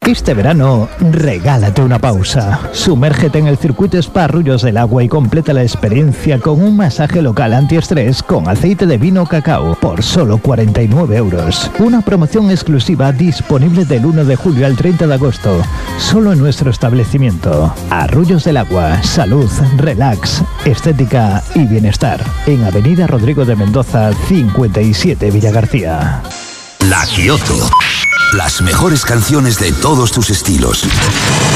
Este verano, regálate una pausa. Sumérgete en el circuito Spa Arroyos del Agua y completa la experiencia con un masaje local antiestrés con aceite de vino cacao por solo 49 euros. Una promoción exclusiva disponible del 1 de julio al 30 de agosto. Solo en nuestro establecimiento. Arroyos del Agua. Salud, relax, estética y bienestar. En Avenida Rodrigo de Mendoza, 57 Villagarcía. La Kioto. Las mejores canciones de todos tus estilos.